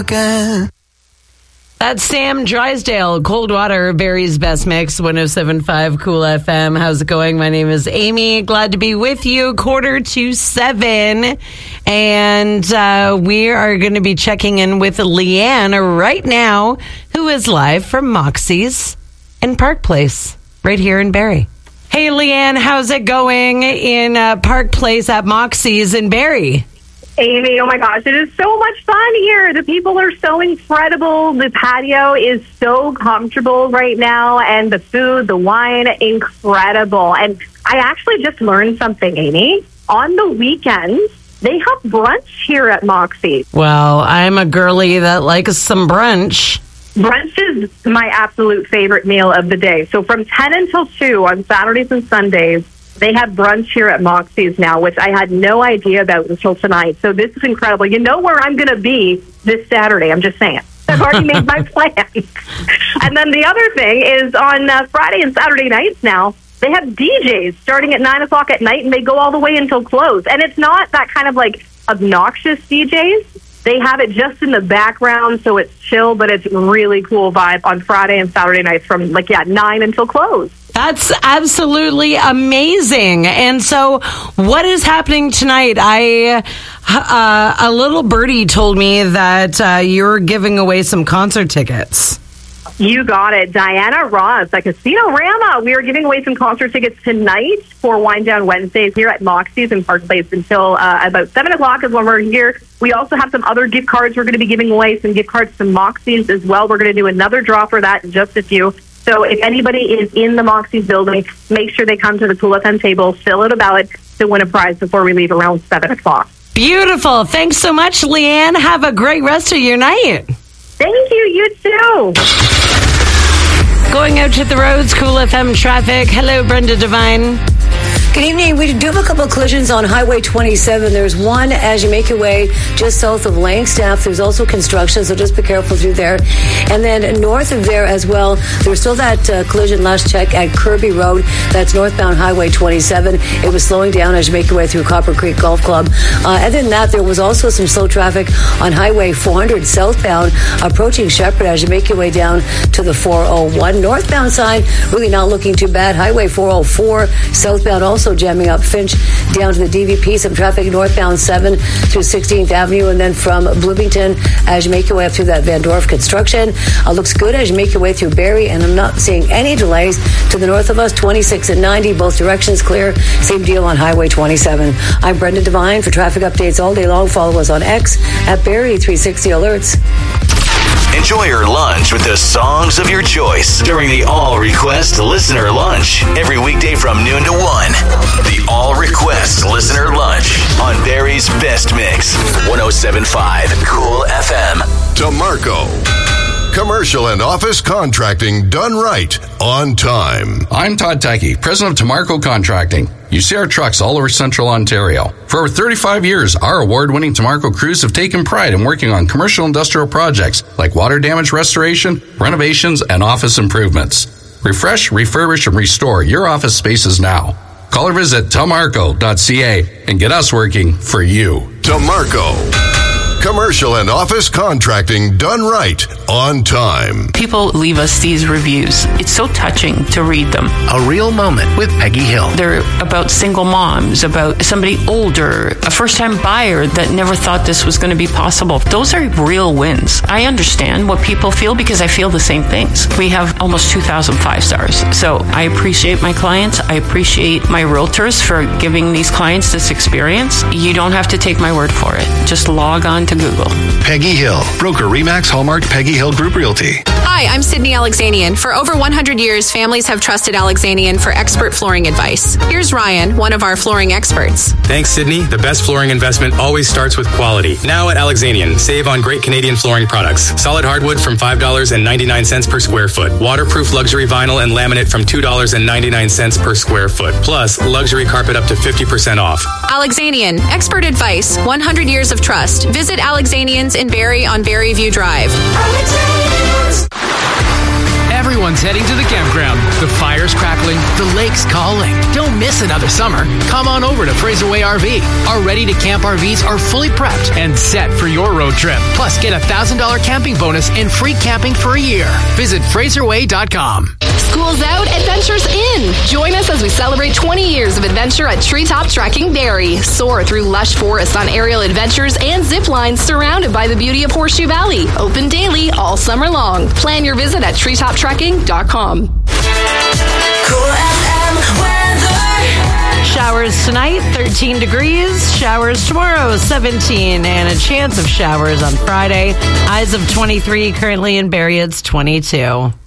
That's Sam Drysdale, Cold Water, Barry's Best Mix, 107.5 Cool FM. How's it going? My name is Amy. Glad to be with you. 6:45. And we are going to be checking in with Leanne right now, who is live from Moxie's in Park Place, right here in Barrie. Hey, Leanne, how's it going in Park Place at Moxie's in Barrie? Amy, oh my gosh, it is so much fun here. The people are so incredible. The patio is so comfortable right now, and the food, the wine, incredible. And I actually just learned something, Amy. On the weekends, they have brunch here at Moxie. Well, I'm a girly that likes some brunch. Brunch is my absolute favorite meal of the day. So from 10 until 2 on Saturdays and Sundays, they have brunch here at Moxie's now, which I had no idea about until tonight. So this is incredible. You know where I'm going to be this Saturday. I'm just saying. I've already made my plans. And then the other thing is on Friday and Saturday nights now, they have DJs starting at 9 o'clock at night, and they go all the way until close. And it's not that kind of like obnoxious DJs. They have it just in the background, so it's chill, but it's really cool vibe on Friday and Saturday nights from 9 until close. That's absolutely amazing. And so what is happening tonight? A little birdie told me that you're giving away some concert tickets. You got it. Diana Ross at Casino Rama. We are giving away some concert tickets tonight for Wind Down Wednesdays here at Moxie's in Park Place until about 7 o'clock is when we're here. We also have some other gift cards we're going to be giving away, some gift cards to Moxie's as well. We're going to do another draw for that in just a few. So if anybody is in the Moxie's building, make sure they come to the Cool FM table, fill out a ballot to win a prize before we leave around 7 o'clock. Beautiful. Thanks so much, Leanne. Have a great rest of your night. Thank you. You too. Going out to the roads, Cool FM traffic. Hello, Brenda Devine. Good evening. We do have a couple of collisions on Highway 27. There's one as you make your way just south of Langstaff. There's also construction, so just be careful through there. And then north of there as well, there's still that collision last check at Kirby Road. That's northbound Highway 27. It was slowing down as you make your way through Copper Creek Golf Club. Other than that, there was also some slow traffic on Highway 400 southbound approaching Shepherd as you make your way down to the 401. Northbound side, really not looking too bad. Highway 404 southbound also jamming up Finch down to the DVP. Some traffic northbound 7 through 16th Avenue, and then from Bloomington as you make your way up through that Van Dorf construction. Looks good as you make your way through Barrie, and I'm not seeing any delays to the north of us. 26 and 90, both directions clear. Same deal on Highway 27. I'm Brenda Devine. For traffic updates all day long, follow us on X at Barrie 360 Alerts. Enjoy your lunch with the songs of your choice during the All Request Listener Lunch. Every weekday from noon to 1. The All Request Listener Lunch on Barrie's Best Mix. 107.5 Cool FM. Tamarco. Commercial and office contracting done right, on time. I'm Todd Tyke, president of Tamarco Contracting. You see our trucks all over Central Ontario. For over 35 years, our award-winning Tamarco crews have taken pride in working on commercial industrial projects like water damage restoration, renovations, and office improvements. Refresh, refurbish, and restore your office spaces now. Call or visit tamarco.ca and get us working for you. Tamarco. Commercial and office contracting done right, on time. People leave us these reviews. It's so touching to read them. A real moment with Peggy Hill. They're about single moms, about somebody older, a first-time buyer that never thought this was going to be possible. Those are real wins. I understand what people feel because I feel the same things. We have almost 2,000 5-stars. So I appreciate my clients. I appreciate my realtors for giving these clients this experience. You don't have to take my word for it. Just log on to Google. Peggy Hill, broker Remax Hallmark Peggy Hill Group Realty. Hi, I'm Sydney Alexanian. For over 100 years, families have trusted Alexanian for expert flooring advice. Here's Ryan, one of our flooring experts. Thanks, Sydney. The best flooring investment always starts with quality. Now at Alexanian, save on great Canadian flooring products. Solid hardwood from $5.99 per square foot. Waterproof luxury vinyl and laminate from $2.99 per square foot. Plus, luxury carpet up to 50% off. Alexanian, expert advice, 100 years of trust. Visit Alexanians in Barrie on Barrie View Drive. Everyone's heading to the campground. The fire's crackling, the lake's calling. Don't miss another summer. Come on over to Fraser Way RV. Our ready-to-camp RVs are fully prepped and set for your road trip. Plus, get a $1,000 camping bonus and free camping for a year. Visit FraserWay.com. School's out, adventure's in. Join us as we celebrate 20 years of adventure at Treetop Trekking Barrie. Soar through lush forests on aerial adventures and zip lines surrounded by the beauty of Horseshoe Valley. Open daily all summer long. Plan your visit at treetoptrekking.com. Cool FM weather. Showers tonight, 13 degrees. Showers tomorrow, 17. And a chance of showers on Friday. Highs of 23. Currently in Barrie, it's 22.